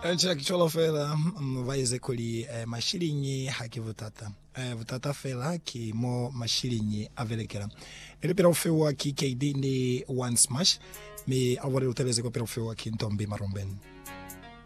Ancha kichola fela vaize kuli mashilinyi haki vutata. Vutata fela ki mo mashilinyi avelekera. Ele pera ufewa ki KD ni one smash. Me awari uteleze kwa pera ufewa ki ntombi maromben.